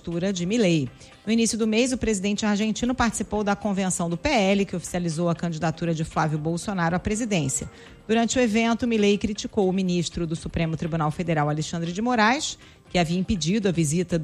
candidatura de Milei. No início do mês, o presidente argentino participou da convenção do PL, que oficializou a candidatura de Flávio Bolsonaro à presidência. Durante o evento, Milei criticou o ministro do Supremo Tribunal Federal, Alexandre de Moraes, que havia impedido a visita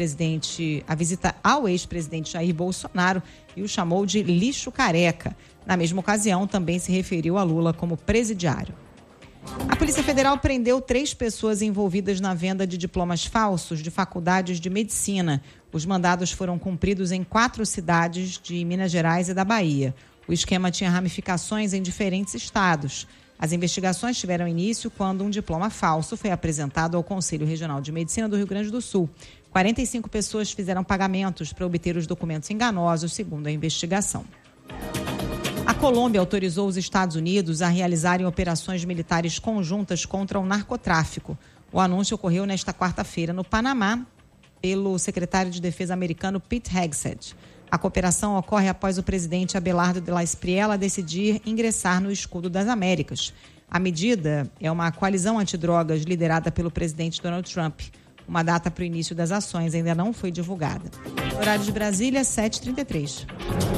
ao ex-presidente Jair Bolsonaro e o chamou de lixo careca. Na mesma ocasião, também se referiu a Lula como presidiário. A Polícia Federal prendeu 3 pessoas envolvidas na venda de diplomas falsos de faculdades de medicina. Os mandados foram cumpridos em 4 cidades de Minas Gerais e da Bahia. O esquema tinha ramificações em diferentes estados. As investigações tiveram início quando um diploma falso foi apresentado ao Conselho Regional de Medicina do Rio Grande do Sul. 45 pessoas fizeram pagamentos para obter os documentos enganosos, segundo a investigação. A Colômbia autorizou os Estados Unidos a realizarem operações militares conjuntas contra o narcotráfico. O anúncio ocorreu nesta quarta-feira no Panamá pelo secretário de Defesa americano Pete Hegseth. A cooperação ocorre após o presidente Abelardo de la Espriella decidir ingressar no Escudo das Américas. A medida é uma coalizão antidrogas liderada pelo presidente Donald Trump. Uma data para o início das ações ainda não foi divulgada. Horário de Brasília, 7h33.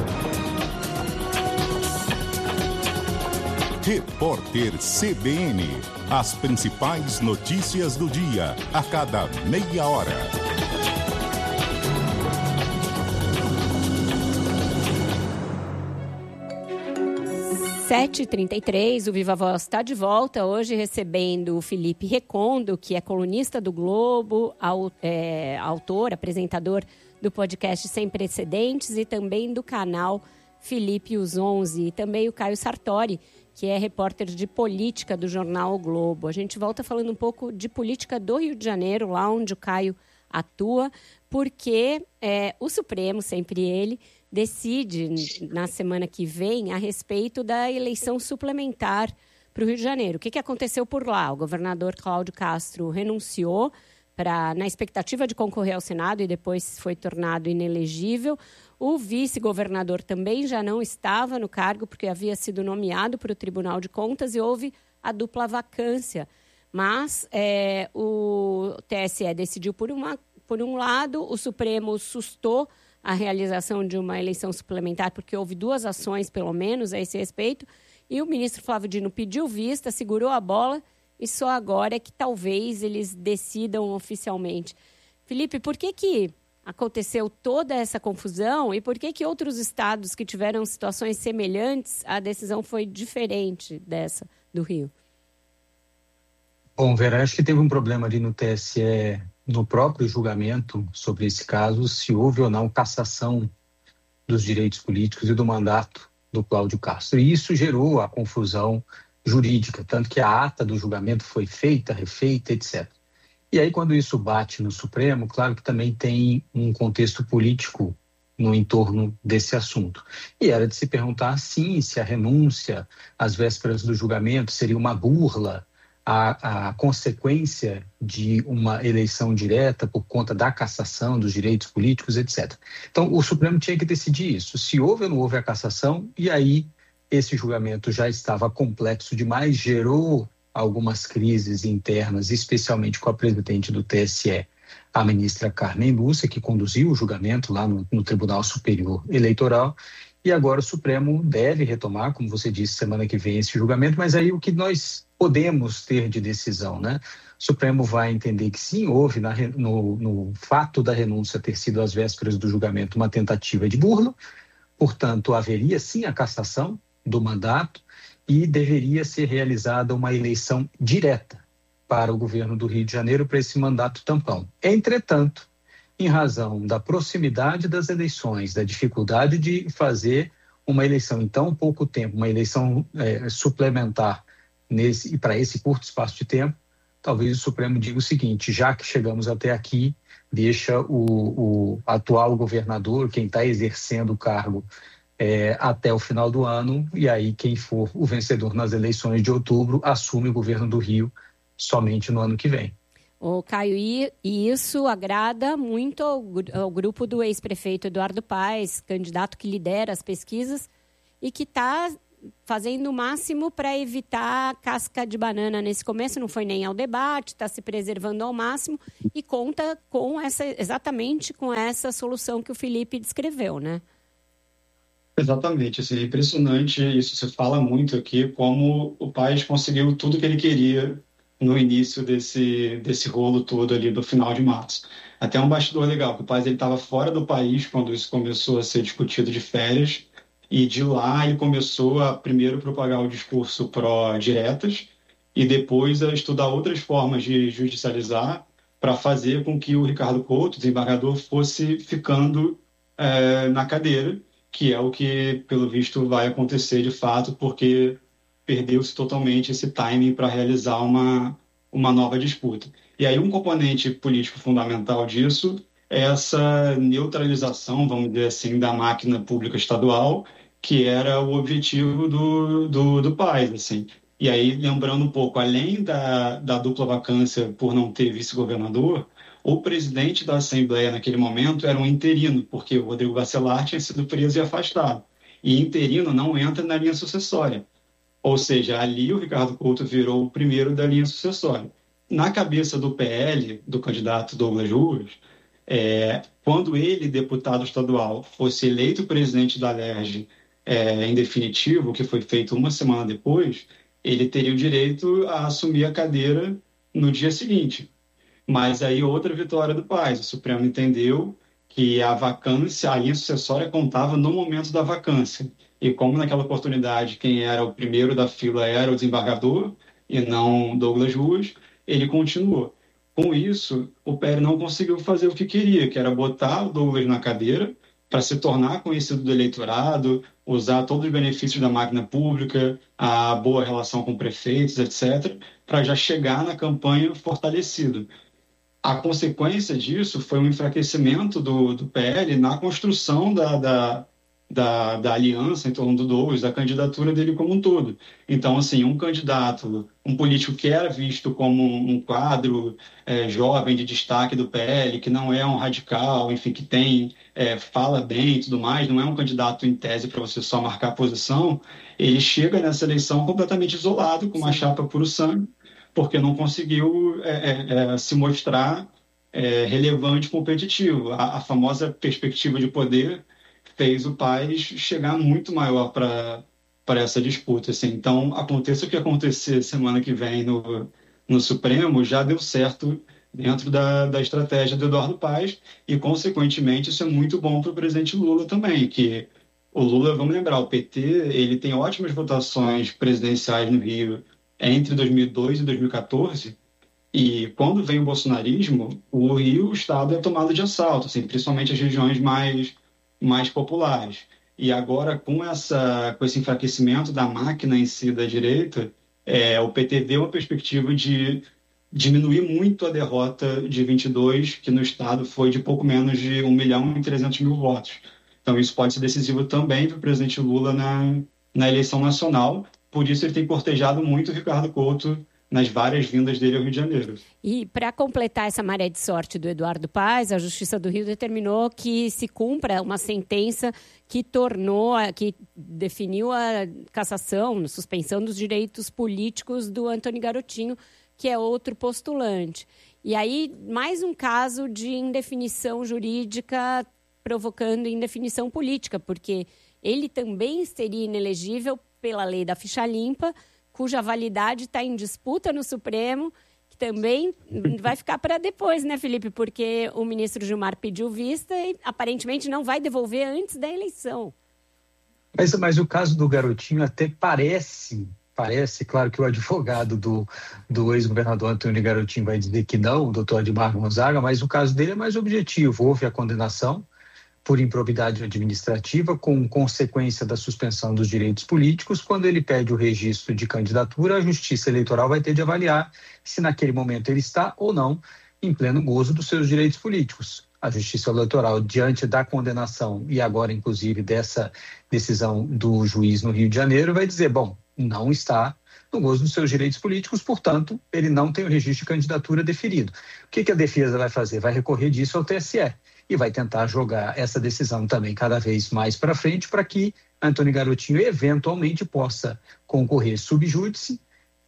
Repórter CBN. As principais notícias do dia, a cada meia hora. Sete 7h33, o Viva Voz está de volta, hoje recebendo o Felipe Recondo, que é colunista do Globo, autor, apresentador do podcast Sem Precedentes e também do canal Felipe os 11, e também o Caio Sartori, que é repórter de política do jornal O Globo. A gente volta falando um pouco de política do Rio de Janeiro, lá onde o Caio atua, porque o Supremo, sempre ele, decide na semana que vem a respeito da eleição suplementar para o Rio de Janeiro. O que aconteceu por lá? O governador Cláudio Castro renunciou na expectativa de concorrer ao Senado e depois foi tornado inelegível. O vice-governador também já não estava no cargo porque havia sido nomeado para o Tribunal de Contas e houve a dupla vacância. Mas o TSE decidiu por um lado, o Supremo sustou a realização de uma eleição suplementar, porque houve 2 ações, pelo menos, a esse respeito, e o ministro Flávio Dino pediu vista, segurou a bola, e só agora é que talvez eles decidam oficialmente. Felipe, por que aconteceu toda essa confusão e por que outros estados que tiveram situações semelhantes, a decisão foi diferente dessa do Rio? Bom, Vera, acho que teve um problema ali no TSE, no próprio julgamento sobre esse caso, se houve ou não cassação dos direitos políticos e do mandato do Cláudio Castro. E isso gerou a confusão jurídica, tanto que a ata do julgamento foi feita, refeita, etc. E aí, quando isso bate no Supremo, claro que também tem um contexto político no entorno desse assunto. E era de se perguntar, sim, se a renúncia às vésperas do julgamento seria uma burla a consequência de uma eleição direta por conta da cassação dos direitos políticos, etc. Então, o Supremo tinha que decidir isso, se houve ou não houve a cassação, e aí esse julgamento já estava complexo demais, gerou algumas crises internas, especialmente com a presidente do TSE, a ministra Carmen Lúcia, que conduziu o julgamento lá no Tribunal Superior Eleitoral, e agora o Supremo deve retomar, como você disse, semana que vem esse julgamento, mas aí o que nós podemos ter de decisão, né? O Supremo vai entender que sim, houve no fato da renúncia ter sido às vésperas do julgamento uma tentativa de burla, portanto haveria sim a cassação do mandato e deveria ser realizada uma eleição direta para o governo do Rio de Janeiro para esse mandato tampão. Entretanto, em razão da proximidade das eleições, da dificuldade de fazer uma eleição em tão pouco tempo, uma eleição suplementar e para esse curto espaço de tempo, talvez o Supremo diga o seguinte: já que chegamos até aqui, deixa o atual governador, quem está exercendo o cargo até o final do ano, e aí quem for o vencedor nas eleições de outubro assume o governo do Rio somente no ano que vem. Ô, Caio, e isso agrada muito ao grupo do ex-prefeito Eduardo Paes, candidato que lidera as pesquisas e que está fazendo o máximo para evitar casca de banana nesse começo, não foi nem ao debate, está se preservando ao máximo e conta com exatamente com essa solução que o Felipe descreveu, né? Exatamente, assim, é impressionante isso. Se fala muito aqui como o Paes conseguiu tudo que ele queria no início desse rolo todo ali do final de março. Até um bastidor legal, que o Paes estava fora do país quando isso começou a ser discutido de férias, e de lá ele começou a primeiro propagar o discurso pró-diretas e depois a estudar outras formas de judicializar para fazer com que o Ricardo Couto, desembargador, fosse ficando na cadeira, que é o que, pelo visto, vai acontecer de fato, porque perdeu-se totalmente esse timing para realizar uma nova disputa. E aí um componente político fundamental disso é essa neutralização, vamos dizer assim, da máquina pública estadual, que era o objetivo do Paes, assim. E aí, lembrando um pouco, além da dupla vacância por não ter vice-governador, o presidente da Assembleia naquele momento era um interino, porque o Rodrigo Bacelar tinha sido preso e afastado. E interino não entra na linha sucessória. Ou seja, ali o Ricardo Couto virou o primeiro da linha sucessória. Na cabeça do PL, do candidato Douglas Ruas, quando ele, deputado estadual, fosse eleito presidente da LERJ em definitivo, que foi feito uma semana depois, ele teria o direito a assumir a cadeira no dia seguinte. Mas aí outra vitória do Paes. O Supremo entendeu que a vacância, a linha sucessória contava no momento da vacância. E como naquela oportunidade quem era o primeiro da fila era o desembargador e não Douglas Ruas, ele continuou. Com isso, o PL não conseguiu fazer o que queria, que era botar o Douglas na cadeira para se tornar conhecido do eleitorado, usar todos os benefícios da máquina pública, a boa relação com prefeitos, etc., para já chegar na campanha fortalecido. A consequência disso foi um enfraquecimento do PL na construção da aliança em torno do Douglas, da candidatura dele como um todo. Então, assim, um candidato, um político que era visto como um quadro jovem de destaque do PL, que não é um radical, enfim, que fala bem e tudo mais, não é um candidato em tese para você só marcar posição, ele chega nessa eleição completamente isolado, com uma chapa puro sangue, porque não conseguiu se mostrar relevante e competitivo. A famosa perspectiva de poder fez o Paes chegar muito maior para essa disputa. Assim. Então, aconteça o que acontecer semana que vem no Supremo, já deu certo dentro da estratégia do Eduardo Paes e, consequentemente, isso é muito bom para o presidente Lula também, que o Lula, vamos lembrar, o PT ele tem ótimas votações presidenciais no Rio entre 2002 e 2014, e quando vem o bolsonarismo, o Rio, o Estado é tomado de assalto, assim, principalmente as regiões mais populares. E agora, com esse enfraquecimento da máquina em si da direita, o PT vê uma perspectiva de diminuir muito a derrota de 22, que no Estado foi de pouco menos de 1.300.000 votos. Então, isso pode ser decisivo também para o presidente Lula na eleição nacional. Por isso, ele tem cortejado muito o Ricardo Couto nas várias vindas dele ao Rio de Janeiro. E para completar essa maré de sorte do Eduardo Paes, a Justiça do Rio determinou que se cumpra uma sentença que definiu a cassação, a suspensão dos direitos políticos do Antônio Garotinho, que é outro postulante. E aí, mais um caso de indefinição jurídica provocando indefinição política, porque ele também seria inelegível pela lei da ficha limpa, cuja validade está em disputa no Supremo, que também vai ficar para depois, né, Felipe? Porque o ministro Gilmar pediu vista e aparentemente não vai devolver antes da eleição. Mas o caso do Garotinho até parece, claro que o advogado do ex-governador Antônio Garotinho vai dizer que não, o doutor Admar Gonzaga, mas o caso dele é mais objetivo. Houve a condenação por improbidade administrativa, com consequência da suspensão dos direitos políticos. Quando ele pede o registro de candidatura, a Justiça Eleitoral vai ter de avaliar se naquele momento ele está ou não em pleno gozo dos seus direitos políticos. A Justiça Eleitoral, diante da condenação e agora, inclusive, dessa decisão do juiz no Rio de Janeiro, vai dizer, bom, não está no gozo dos seus direitos políticos, portanto, ele não tem o registro de candidatura deferido. O que a defesa vai fazer? Vai recorrer disso ao TSE e vai tentar jogar essa decisão também cada vez mais para frente para que Antony Garotinho eventualmente possa concorrer sub júdice,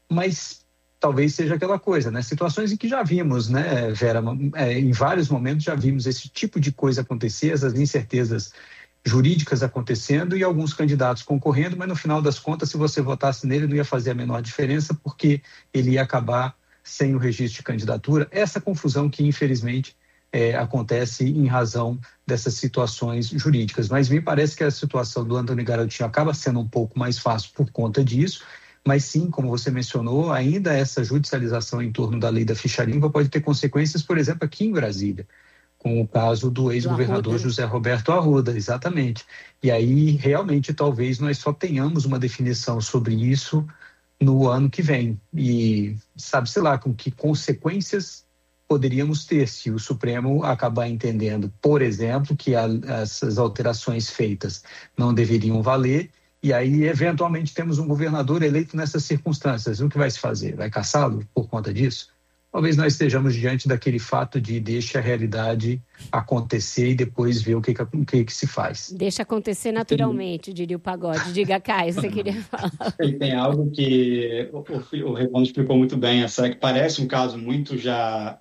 mas talvez seja aquela coisa, né? Situações em que já vimos, né, Vera, em vários momentos já vimos esse tipo de coisa acontecer, essas incertezas jurídicas acontecendo e alguns candidatos concorrendo, mas no final das contas, se você votasse nele, não ia fazer a menor diferença, porque ele ia acabar sem o registro de candidatura. Essa confusão que, infelizmente, acontece em razão dessas situações jurídicas. Mas me parece que a situação do Antony Garotinho acaba sendo um pouco mais fácil por conta disso, mas sim, como você mencionou, ainda essa judicialização em torno da lei da ficha limpa pode ter consequências, por exemplo, aqui em Brasília, com o caso do ex-governador José Roberto Arruda, exatamente. E aí, realmente, talvez nós só tenhamos uma definição sobre isso no ano que vem. E sabe-se lá com que consequências poderíamos ter se o Supremo acabar entendendo, por exemplo, que essas alterações feitas não deveriam valer, e aí, eventualmente, temos um governador eleito nessas circunstâncias. O que vai se fazer? Vai caçá-lo por conta disso? Talvez nós estejamos diante daquele fato de deixa a realidade acontecer e depois ver o que se faz. Deixa acontecer naturalmente, diria o Pagode. Diga, Caio, você queria falar. Tem algo que o Redondo explicou muito bem, que parece um caso muito já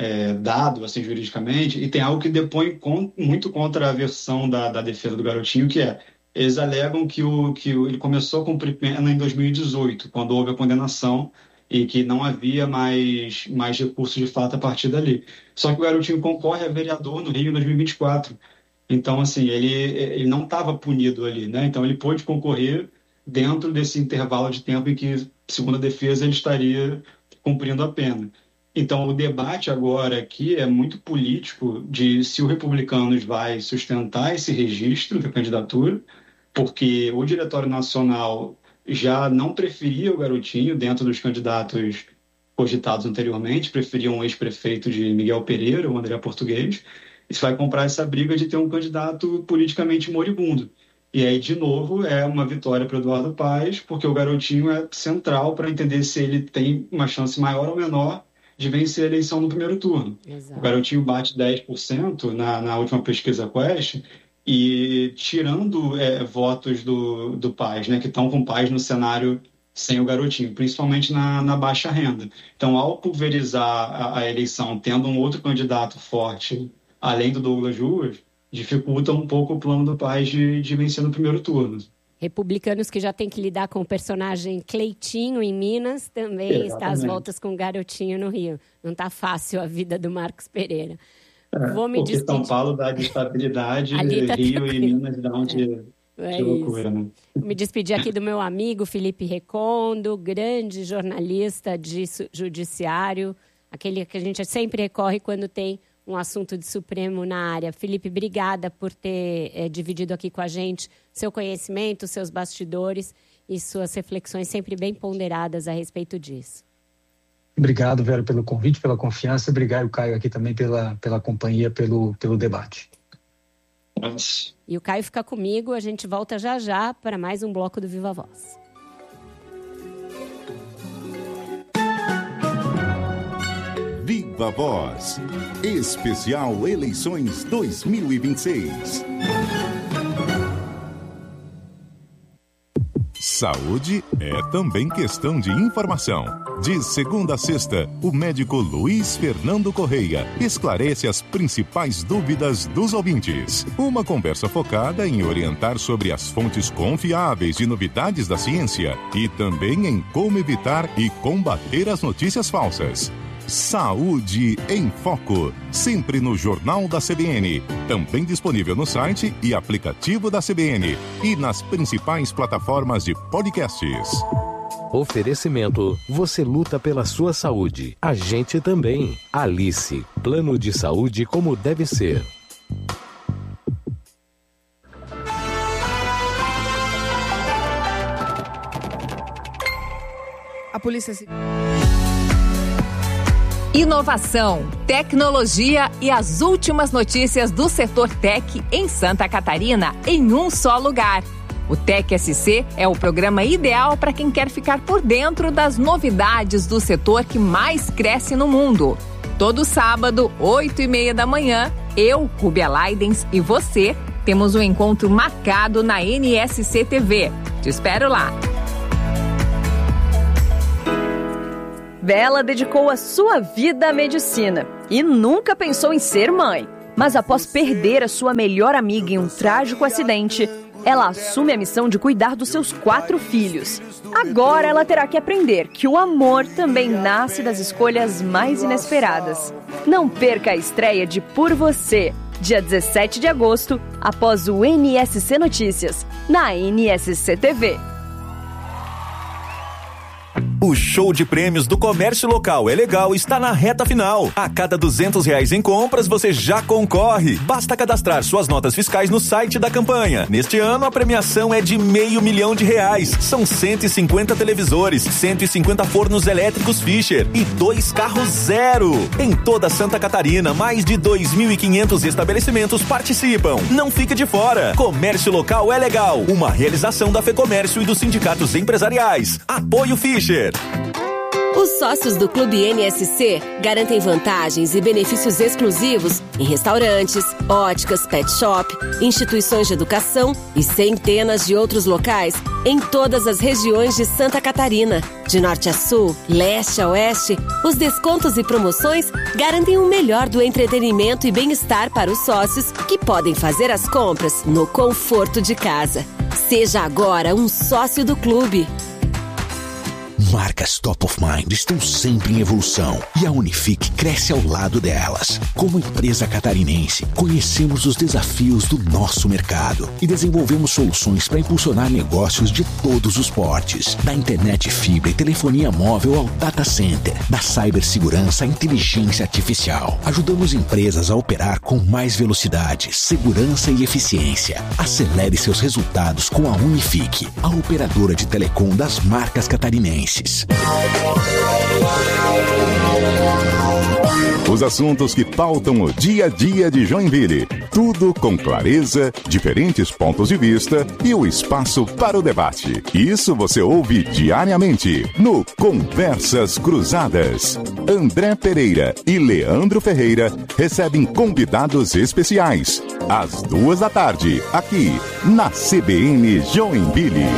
dado assim, juridicamente, e tem algo que depõe muito contra a versão da defesa do Garotinho, que eles alegam que ele começou a cumprir pena em 2018, quando houve a condenação, e que não havia mais recursos de fato a partir dali. Só que o Garotinho concorre a vereador no Rio em 2024. Então, assim, ele não estava punido ali, né? Então, ele pôde concorrer dentro desse intervalo de tempo em que, segundo a defesa, ele estaria cumprindo a pena. Então, o debate agora aqui é muito político de se o Republicanos vai sustentar esse registro da candidatura, porque o Diretório Nacional já não preferia o Garotinho dentro dos candidatos cogitados anteriormente, preferia um ex-prefeito de Miguel Pereira, o André Português, e se vai comprar essa briga de ter um candidato politicamente moribundo. E aí, de novo, é uma vitória para o Eduardo Paes, porque o Garotinho é central para entender se ele tem uma chance maior ou menor de vencer a eleição no primeiro turno. Exato. O Garotinho bate 10% na última pesquisa Quest, e tirando votos do Paes, né, que estão com o Paes no cenário sem o Garotinho, principalmente na baixa renda. Então, ao pulverizar a eleição, tendo um outro candidato forte, além do Douglas Ruas, dificulta um pouco o plano do Paes de vencer no primeiro turno. Republicanos que já tem que lidar com o personagem Cleitinho em Minas, também está às voltas com o Garotinho no Rio. Não está fácil a vida do Marcos Pereira. Vou me despedir. São Paulo dá de estabilidade, Rio tranquilo. E Minas dá de loucura, né? Vou me despedir aqui do meu amigo Felipe Recondo, grande jornalista de judiciário, aquele que a gente sempre recorre quando tem um assunto de Supremo na área. Felipe, obrigada por ter dividido aqui com a gente seu conhecimento, seus bastidores e suas reflexões sempre bem ponderadas a respeito disso. Obrigado, Vera, pelo convite, pela confiança. Obrigado, Caio, aqui também pela companhia, pelo debate. Nossa. E o Caio fica comigo, a gente volta já para mais um bloco do Viva Voz. Viva Voz, especial Eleições 2026. Saúde é também questão de informação. De segunda a sexta, o médico Luiz Fernando Correia esclarece as principais dúvidas dos ouvintes. Uma conversa focada em orientar sobre as fontes confiáveis de novidades da ciência e também em como evitar e combater as notícias falsas. Saúde em Foco, sempre no Jornal da CBN, também disponível no site e aplicativo da CBN e nas principais plataformas de podcasts. Oferecimento, você luta pela sua saúde, a gente também. Alice, plano de saúde como deve ser. A Polícia Civil. Inovação, tecnologia e as últimas notícias do setor tech em Santa Catarina em um só lugar. O Tech SC é o programa ideal para quem quer ficar por dentro das novidades do setor que mais cresce no mundo. Todo sábado, 8h30 da manhã, eu, Rúbia Leidens e você temos um encontro marcado na NSC TV. Te espero lá. Bela dedicou a sua vida à medicina e nunca pensou em ser mãe. Mas após perder a sua melhor amiga em um trágico acidente, ela assume a missão de cuidar dos seus 4 filhos. Agora ela terá que aprender que o amor também nasce das escolhas mais inesperadas. Não perca a estreia de Por Você, dia 17 de agosto, após o NSC Notícias, na NSC TV. O show de prêmios do Comércio Local é legal, está na reta final. A cada R$200 em compras, você já concorre. Basta cadastrar suas notas fiscais no site da campanha. Neste ano, a premiação é de R$500 mil. São 150 televisores, 150 fornos elétricos Fischer e 2 carros zero. Em toda Santa Catarina, mais de 2.500 estabelecimentos participam. Não fique de fora. Comércio Local é legal. Uma realização da FEComércio e dos sindicatos empresariais. Apoio Fischer. Os sócios do Clube NSC garantem vantagens e benefícios exclusivos em restaurantes, óticas, pet shop, instituições de educação e centenas de outros locais em todas as regiões de Santa Catarina. De norte a sul, leste a oeste, os descontos e promoções garantem o melhor do entretenimento e bem-estar para os sócios que podem fazer as compras no conforto de casa. Seja agora um sócio do clube. Marcas top of mind estão sempre em evolução e a Unifique cresce ao lado delas. Como empresa catarinense, conhecemos os desafios do nosso mercado e desenvolvemos soluções para impulsionar negócios de todos os portes, da internet fibra e telefonia móvel ao data center, da cibersegurança à inteligência artificial. Ajudamos empresas a operar com mais velocidade, segurança e eficiência. Acelere seus resultados com a Unifique, a operadora de telecom das marcas catarinenses. Os assuntos que pautam o dia a dia de Joinville. Tudo com clareza, diferentes pontos de vista e o espaço para o debate. Isso você ouve diariamente no Conversas Cruzadas. André Pereira e Leandro Ferreira recebem convidados especiais. Às 14h, aqui na CBN Joinville.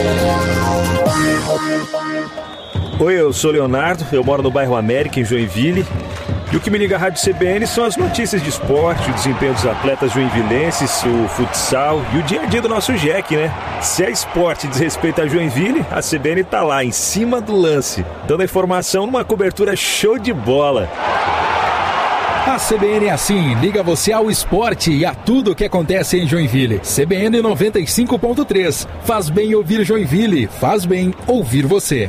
Oi, eu sou Leonardo, eu moro no bairro América, em Joinville. E o que me liga à Rádio CBN são as notícias de esporte, o desempenho dos atletas joinvilenses, o futsal e o dia a dia do nosso Jack, né? Se é esporte diz respeito a Joinville, a CBN tá lá, em cima do lance, dando a informação numa cobertura show de bola. A CBN é assim, liga você ao esporte e a tudo o que acontece em Joinville. CBN 95.3, faz bem ouvir Joinville, faz bem ouvir você.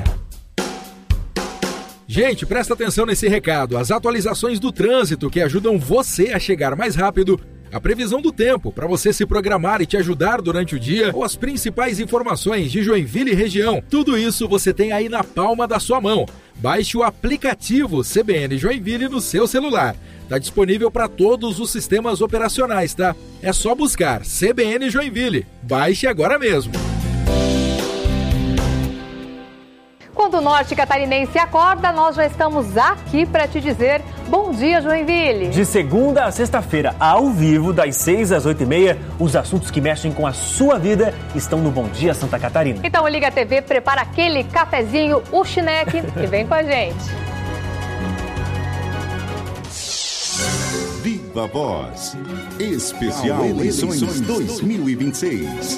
Gente, presta atenção nesse recado. As atualizações do trânsito que ajudam você a chegar mais rápido, a previsão do tempo para você se programar e te ajudar durante o dia, ou as principais informações de Joinville e região. Tudo isso você tem aí na palma da sua mão. Baixe o aplicativo CBN Joinville no seu celular. Está disponível para todos os sistemas operacionais, tá? É só buscar CBN Joinville. Baixe agora mesmo. Quando o Norte Catarinense acorda, nós já estamos aqui para te dizer bom dia, Joinville. De segunda a sexta-feira, ao vivo, das 6 às 8h30, os assuntos que mexem com a sua vida estão no Bom Dia Santa Catarina. Então liga a TV, prepara aquele cafezinho, o chineque e vem com a gente. Viva Voz, especial eleições 2026.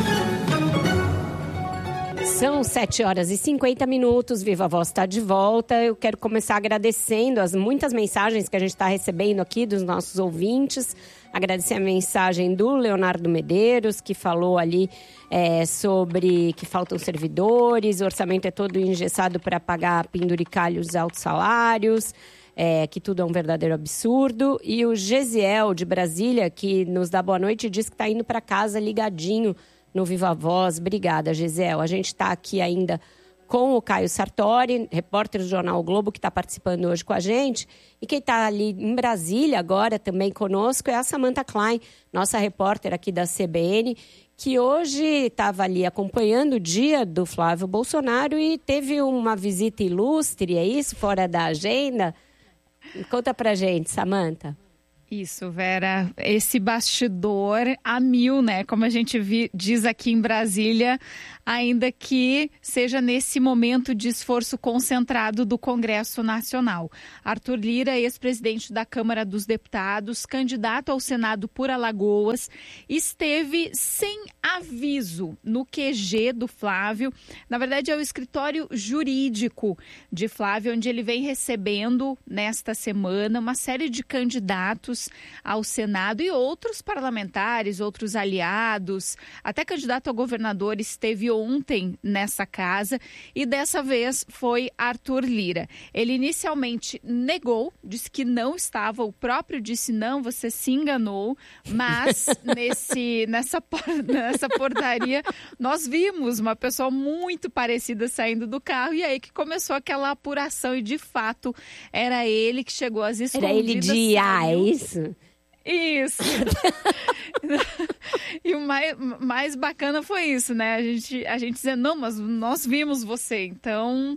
São 7h50, Viva Voz está de volta. Eu quero começar agradecendo as muitas mensagens que a gente está recebendo aqui dos nossos ouvintes. Agradecer a mensagem do Leonardo Medeiros, que falou ali sobre que faltam servidores, o orçamento é todo engessado para pagar penduricalhos altos salários, que tudo é um verdadeiro absurdo. E o Gesiel, de Brasília, que nos dá boa noite e diz que está indo para casa ligadinho no Viva Voz. Obrigada, Gesiel. A gente está aqui ainda com o Caio Sartori, repórter do Jornal o Globo, que está participando hoje com a gente. E quem está ali em Brasília agora também conosco é a Samantha Klein, nossa repórter aqui da CBN, que hoje estava ali acompanhando o dia do Flávio Bolsonaro e teve uma visita ilustre, é isso? Fora da agenda. Conta pra gente, Samantha. Isso, Vera, esse bastidor a mil, né? Como a gente diz aqui em Brasília, ainda que seja nesse momento de esforço concentrado do Congresso Nacional. Arthur Lira, ex-presidente da Câmara dos Deputados, candidato ao Senado por Alagoas, esteve sem aviso no QG do Flávio. Na verdade, é o escritório jurídico de Flávio, onde ele vem recebendo nesta semana uma série de candidatos ao Senado e outros parlamentares, outros aliados, até candidato a governador esteve ontem nessa casa e dessa vez foi Arthur Lira. Ele inicialmente negou, disse que não estava, o próprio disse não, você se enganou, mas nessa portaria nós vimos uma pessoa muito parecida saindo do carro e aí que começou aquela apuração e de fato era ele que chegou às escondidas. Era ele de IA, é isso? Isso. E o mais bacana foi isso, né? A gente dizendo, não, mas nós vimos você. Então,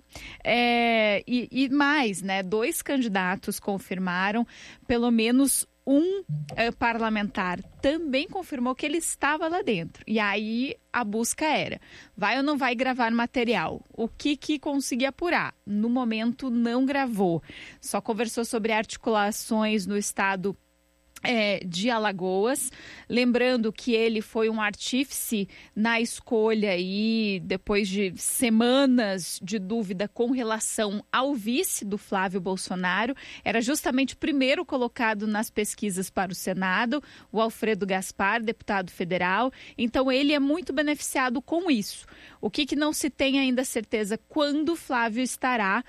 e mais, né? 2 candidatos confirmaram, pelo menos um parlamentar também confirmou que ele estava lá dentro. E aí a busca era, vai ou não vai gravar material? O que conseguia apurar? No momento não gravou. Só conversou sobre articulações no estado de Alagoas, lembrando que ele foi um artífice na escolha e depois de semanas de dúvida com relação ao vice do Flávio Bolsonaro, era justamente o primeiro colocado nas pesquisas para o Senado, o Alfredo Gaspar, deputado federal, então ele é muito beneficiado com isso. O que não se tem ainda certeza quando o Flávio estará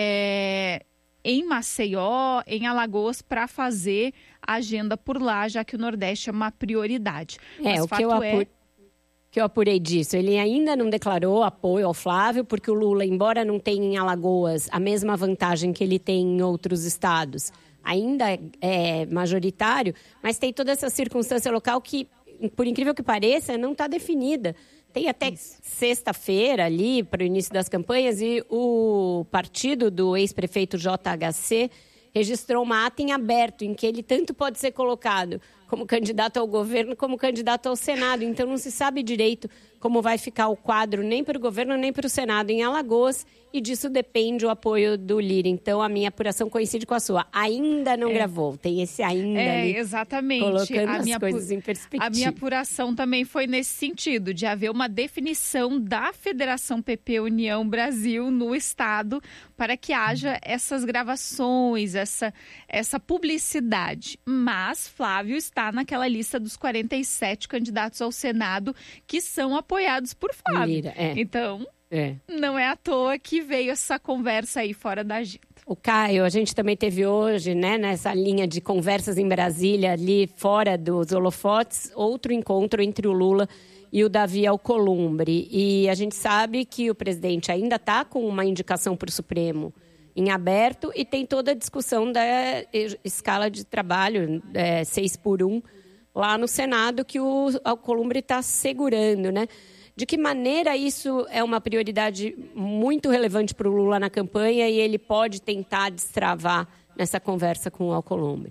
em Maceió, em Alagoas, para fazer a agenda por lá, já que o Nordeste é uma prioridade. Mas o que eu apurei disso, ele ainda não declarou apoio ao Flávio, porque o Lula, embora não tenha em Alagoas a mesma vantagem que ele tem em outros estados, ainda é majoritário, mas tem toda essa circunstância local que, por incrível que pareça, não está definida. Tem até sexta-feira ali para o início das campanhas e o partido do ex-prefeito JHC registrou uma ata em aberto em que ele tanto pode ser colocado como candidato ao governo como candidato ao Senado. Então não se sabe direito como vai ficar o quadro nem para o governo nem para o Senado em Alagoas e disso depende o apoio do Lira. Então a minha apuração coincide com a sua. Ainda não gravou, tem esse ainda ali. Exatamente. Colocando as coisas em perspectiva. A minha apuração também foi nesse sentido, de haver uma definição da Federação PP União Brasil no Estado para que haja essas gravações, essa publicidade. Mas Flávio está naquela lista dos 47 candidatos ao Senado que são apoiados por Flávio. Lira, Então, não é à toa que veio essa conversa aí fora da agenda. O Caio, a gente também teve hoje, né, nessa linha de conversas em Brasília, ali fora dos holofotes, outro encontro entre o Lula e o Davi Alcolumbre. E a gente sabe que o presidente ainda está com uma indicação para o Supremo em aberto e tem toda a discussão da escala de trabalho 6x1 lá no Senado que o Alcolumbre está segurando, né? De que maneira isso é uma prioridade muito relevante para o Lula na campanha e ele pode tentar destravar nessa conversa com o Alcolumbre?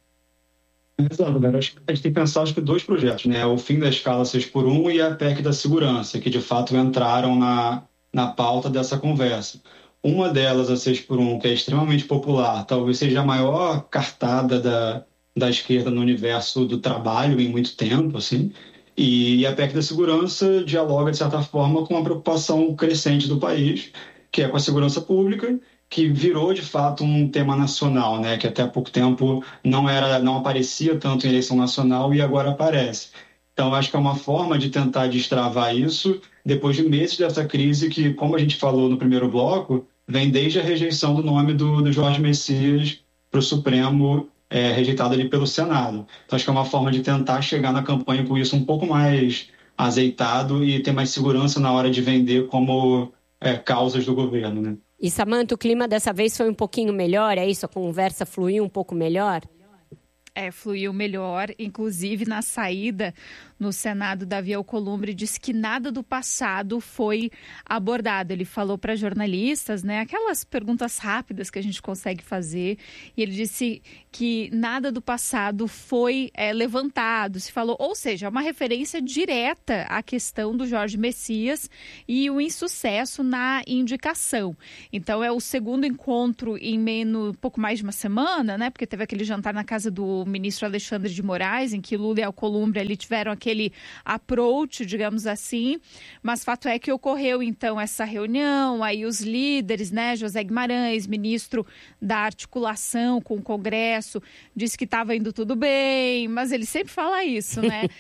Exato, galera. A gente tem que pensar, acho que 2 projetos, né? O fim da escala 6x1 e a PEC da segurança, que de fato entraram na pauta dessa conversa. Uma delas, a 6x1, que é extremamente popular, talvez seja a maior cartada da esquerda no universo do trabalho em muito tempo, assim. E a PEC da segurança dialoga, de certa forma, com uma preocupação crescente do país, que é com a segurança pública, que virou, de fato, um tema nacional, né? Que até há pouco tempo não aparecia tanto em eleição nacional e agora aparece. Então, acho que é uma forma de tentar destravar isso depois de meses dessa crise que, como a gente falou no primeiro bloco, vem desde a rejeição do nome do Jorge Messias para o Supremo, rejeitado ali pelo Senado. Então, acho que é uma forma de tentar chegar na campanha com isso um pouco mais azeitado e ter mais segurança na hora de vender como causas do governo, né? E, Samanta, o clima dessa vez foi um pouquinho melhor, é isso? A conversa fluiu um pouco melhor? Fluiu melhor, inclusive na saída no Senado, Davi Alcolumbre disse que nada do passado foi abordado. Ele falou para jornalistas, né, aquelas perguntas rápidas que a gente consegue fazer, e ele disse que nada do passado foi levantado, se falou, ou seja, uma referência direta à questão do Jorge Messias e o insucesso na indicação. Então é o segundo encontro em pouco mais de uma semana, né, porque teve aquele jantar na casa do ministro Alexandre de Moraes, em que Lula e Alcolumbre ali tiveram aquele approach, digamos assim, mas fato é que ocorreu então essa reunião, aí os líderes, né, José Guimarães, ministro da articulação com o Congresso, disse que estava indo tudo bem, mas ele sempre fala isso, né?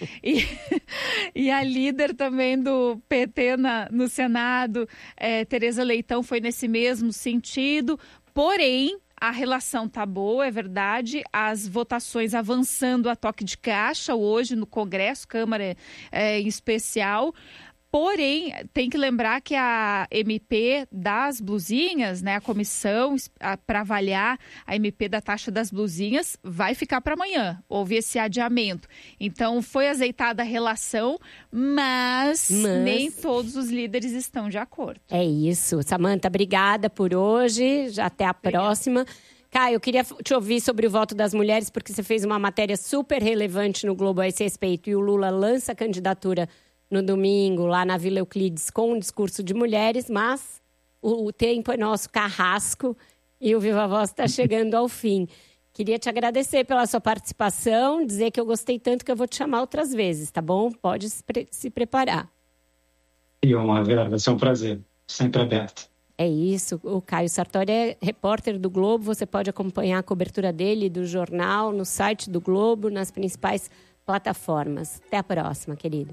E a líder também do PT no Senado, Tereza Leitão, foi nesse mesmo sentido, porém, a relação tá boa, é verdade, as votações avançando a toque de caixa hoje no Congresso, Câmara em especial. Porém, tem que lembrar que a MP das blusinhas, né, a comissão para avaliar a MP da taxa das blusinhas, vai ficar para amanhã. Houve esse adiamento. Então, foi azeitada a relação, mas nem todos os líderes estão de acordo. É isso. Samanta, obrigada por hoje. Até a próxima. Caio, eu queria te ouvir sobre o voto das mulheres, porque você fez uma matéria super relevante no Globo a esse respeito. E o Lula lança a candidatura no domingo, lá na Vila Euclides, com um discurso de mulheres, mas o tempo é nosso, carrasco, e o Viva Voz está chegando ao fim. Queria te agradecer pela sua participação, dizer que eu gostei tanto que eu vou te chamar outras vezes, tá bom? Pode se preparar. E uma Vera, vai ser um prazer, sempre aberto. É isso, o Caio Sartori é repórter do Globo, você pode acompanhar a cobertura dele, do jornal, no site do Globo, nas principais plataformas. Até a próxima, querido.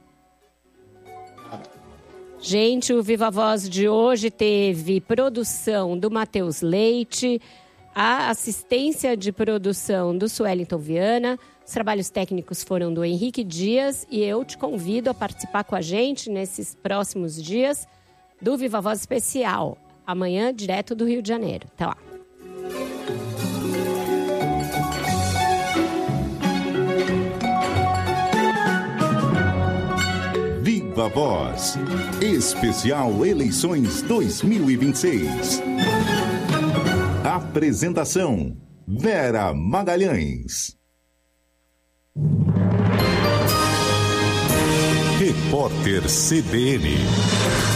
Gente, o Viva Voz de hoje teve produção do Matheus Leite, a assistência de produção do Suelington Viana, os trabalhos técnicos foram do Henrique Dias e eu te convido a participar com a gente nesses próximos dias do Viva Voz Especial, amanhã direto do Rio de Janeiro. Até lá. Viva Voz, especial Eleições 2026. Apresentação, Vera Magalhães. Repórter CBN.